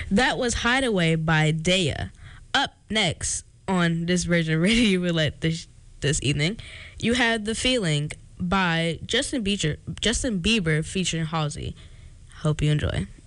That was Hideaway by Daya. Up next on this version of Radio Roulette this evening, you had The Feeling by Justin Bieber featuring Halsey. Hope you enjoy.